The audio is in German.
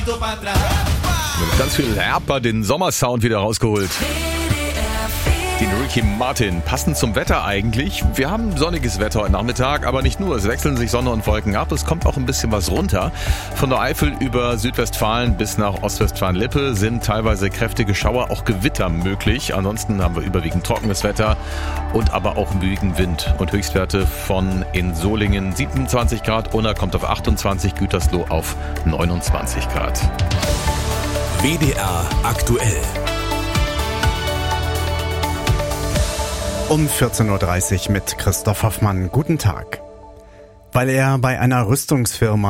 Mit ganz viel Herper den Sommersound wieder rausgeholt. Den Ricky Martin. Passend zum Wetter eigentlich. Wir haben sonniges Wetter heute Nachmittag, aber nicht nur. Es wechseln sich Sonne und Wolken ab. Es kommt auch ein bisschen was runter. Von der Eifel über Südwestfalen bis nach Ostwestfalen-Lippe sind teilweise kräftige Schauer, auch Gewitter möglich. Ansonsten haben wir überwiegend trockenes Wetter und aber auch überwiegend Wind. Und Höchstwerte von in Solingen 27 Grad, Unna kommt auf 28, Gütersloh auf 29 Grad. WDR aktuell. Um 14.30 Uhr mit Christoph Hoffmann. Guten Tag. Weil er bei einer Rüstungsfirma